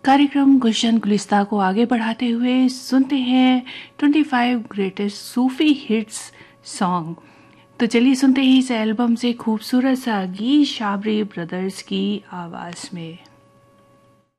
कार्यक्रम गुलशन गुलिस्ता को आगे बढ़ाते हुए सुनते हैं 25 ग्रेटेस्ट सूफी हिट्स सॉन्ग। तो चलिए सुनते हैं इस एल्बम से खूबसूरत सा गीत शाबरी ब्रदर्स की आवाज़ में।